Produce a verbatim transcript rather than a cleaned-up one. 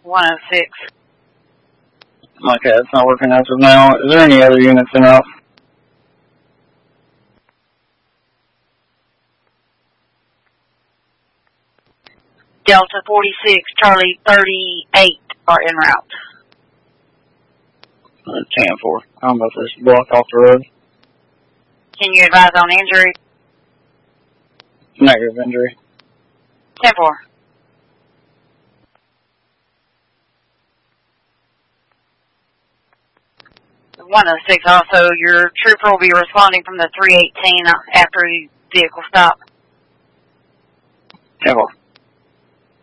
one oh six. Okay, it's not working as of now. Is there any other units in out? Delta forty-six, Charlie thirty-eight are en route. ten four. I'm about to just block off the road. Can you advise on injury? Negative injury. ten four. one oh six also, your trooper will be responding from the three eighteen after the vehicle stop. ten four.